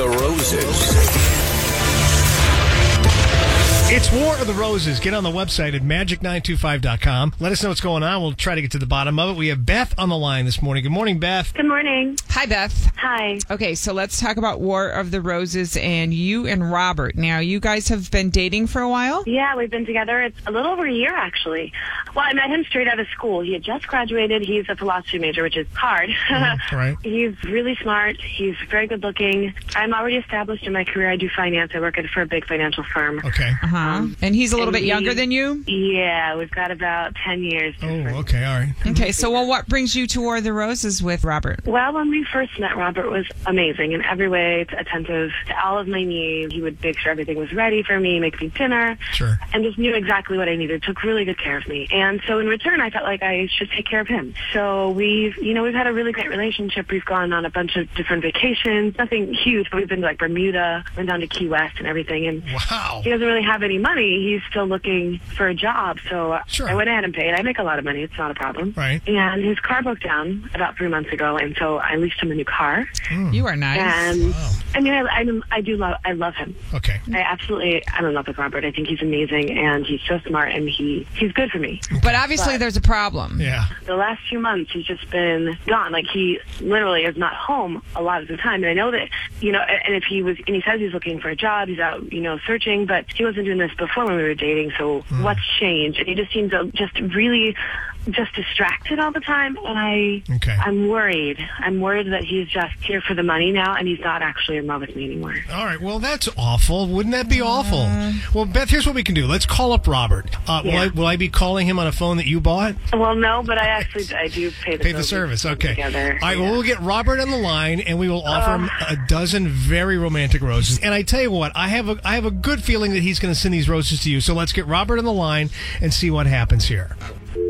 the Roses. It's War of the Roses. Get on the website at magic925.com. Let us know what's going on. We'll try to get to the bottom of it. We have Beth on the line this morning. Good morning, Beth. Good morning. Hi, Beth. Hi. Okay, so let's talk about War of the Roses and you and Robert. Now, you guys have been dating for a while? Yeah, we've been together. It's a little over a year, actually. Well, I met him straight out of school. He had just graduated. He's a philosophy major, which is hard. Right. He's really smart. He's very good looking. I'm already established in my career. I do finance. I work for a big financial firm. Okay. And he's a little bit younger than you? Yeah, we've got about 10 years difference. Oh, okay. All right. Okay, so what brings you to War of the Roses with Robert? Well, when we first met, Robert was amazing in every way, attentive to all of my needs. He would make sure everything was ready for me, make me dinner, Sure. and just knew exactly what I needed, took really good care of me. And so in return, I felt like I should take care of him. So we've had a really great relationship. We've gone on a bunch of different vacations, nothing huge, but we've been to like Bermuda, went down to Key West and everything. And Wow. he doesn't really have any money. He's still looking for a job. So Sure. I went ahead and paid. I make a lot of money. It's not a problem. Right. And his car broke down about 3 months ago, and so I leased him a new car. You are nice. And Wow. I mean, I love him. Okay. I'm in love with Robert. I think he's amazing, and he's so smart, and he's good for me. But obviously there's a problem. Yeah. The last few months, he's just been gone. Like, he literally is not home a lot of the time. And I know that, and he says he's looking for a job, he's out, searching, but he wasn't doing this before when we were dating. So what's changed? And he just seems just really just distracted all the time, and Okay. I'm worried. I'm worried that he's just here for the money now, and he's not actually in love with me anymore. All right. Well, that's awful. Wouldn't that be awful? Well, Beth, here's what we can do. Let's call up Robert. Yeah. Will I be calling him on a phone that you bought? Well, no, but I do pay the Pay the service. Okay. Together. All right. Yeah. Well, we'll get Robert on the line, and we will offer him a dozen very romantic roses. And I tell you what, I have a good feeling that he's going to send these roses to you. So let's get Robert on the line and see what happens here.